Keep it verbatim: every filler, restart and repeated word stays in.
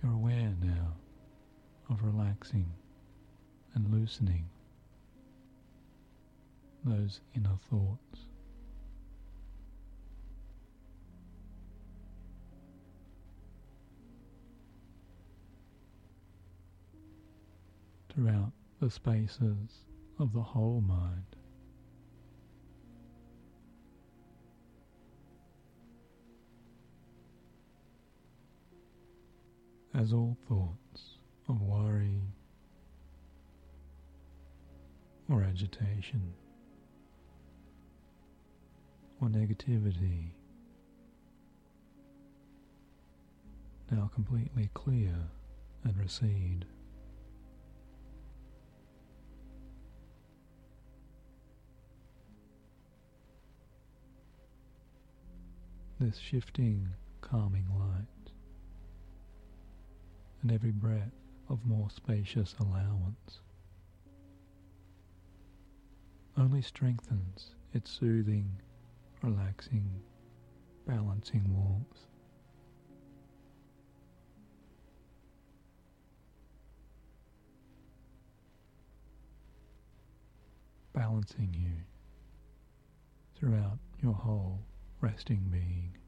You're aware now of relaxing and loosening those inner thoughts. Throughout the spaces of the whole mind. As all thoughts of worry or agitation or negativity now completely clear and recede. This shifting, calming light, and every breath of more spacious allowance only strengthens its soothing, relaxing, balancing warmth. Balancing you throughout your whole resting being.